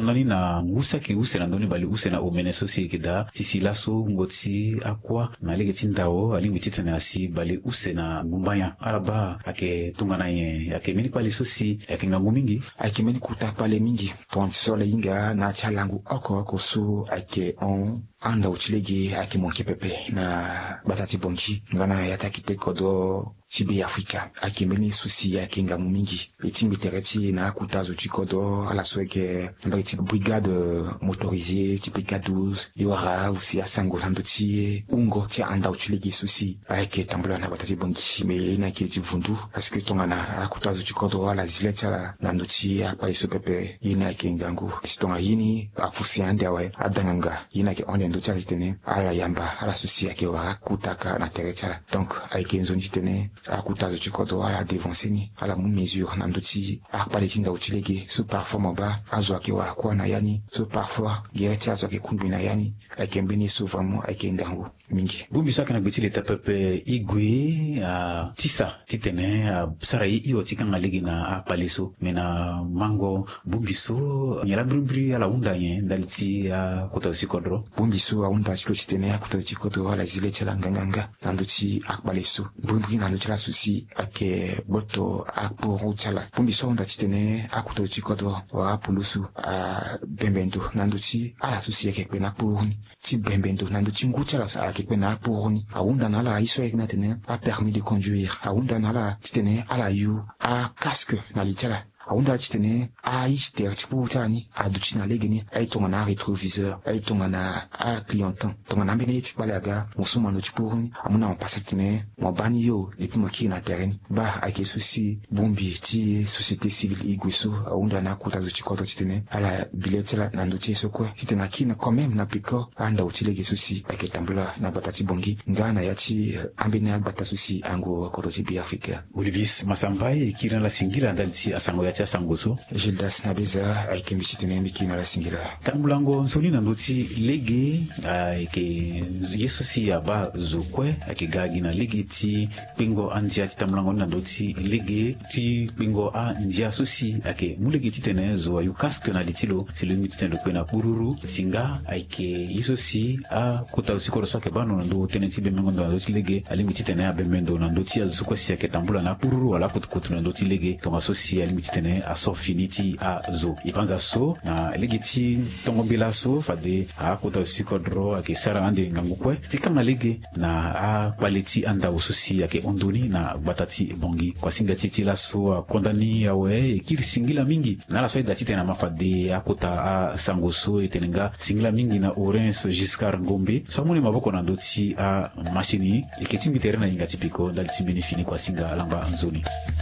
tondani na ngusa ke use na ndoni bali use na omene sosi kida tisilaso ngoti akwa na lege tindao ali mitite na asi bali use na gumbanya araba ake tungana ye ake mini pali sosi ake ngangu mingi ake mini kuta pale mingi tonsole inga na chalangu oko su ake on anda uchilege ake monki pepe na batati bonki ngana yatakite kodo Chibi Afrika akimeni susi ya kinga mingi itimbi tereti na kutazo chikodo ala sweke mbati brigade motorisée type K12 yora aussi à Sangolando tie ungo tia anda uchilegi susi ake tambula na batati bongi me na kiti vundu parce que tongana akutazo chikodo ala zileta la nanduti apa isopepe yina kingangu sitonga yini afusi ande awe adanganga yina ke onde ndutia litene ala yamba ala susi ake wa kutaka na tereta donc ake nzonji tene akutazo chikodo ala devanceni ala mu mesure na nduti akpale tinda uchilege so parfois moba azo akiwa kwa na yani so parfois gereti azo akikundu na yani akembeni so vraiment akendangu mingi bumbi saka na bitile tapepe igwe tisa titene sara iyo tikanga legi na apaleso mena mango bumbi so nyala brimbri ala unda ye ndaliti kutazo chikodro bumbi so unda chiko titene akutazo chikodro ala zile tela nganganga na nduti akpaleso brimbri na nduti susi ake boto akporo chala pumbi so onda titene akuto chikodo wa pulusu bembendo nanduchi ala susi ake kwena poroni ti bembendo nanduchi nguchala ake kwena poroni aunda nala iso ekna tene a permis de conduire aunda nala titene ala yu a casque na lichala aunda titene a ister tipo tani aduchina legeni ay tongana rétroviseur ay tongana a clientan tongana mbene tipalaga musuma no tipuruni amuna on passatine mo bani yo et puis mo kina terrain ba ake susi bombi ti société civile igweso aunda na kutazo chikoto titene ala biletela na ndotie soko titena kina quand même na piko anda utilege susi ake tambula na batati bongi ngana yati ambene bata susi ango koto tibi Afrika Olivis Masambai kina la singira ndalisi asango ya sangoso Gildas Nabeza aikembishitene mikina la singira tambulango nsoni na ndoti lege ke yesu si aba zokwe ake gagi na lege ti pingo anjia ti tambulango na ndoti lege ti pingo a njia sosi ake mulege ti tene zo ayu casque na litilo silo mi tene lokwe na kururu singa ake yesu si a kota usikoro so ake bano na ndo tene ti bemengo na ndoti lege alimi ti tene a bemendo na ndoti azukwa si ake tambula na kururu wala kutukutu na ndoti lege tonga sosi alimi ti tene a so finiti a zo ipanza so na legiti tongo bila so fade a kota usikodro ake sara ande ngangukwe tikanga lege na a quality anda ususi ake ondoni na batati bongi kwa singa titi la so kondani yawe kiri singila mingi na la so dati tena mafade a kota a sangoso etenenga singila mingi na Orense Giscard Ngombe so mune maboko na ndoti a machini eketi miterena inga tipiko ndali timbini fini kwa singa lamba nzoni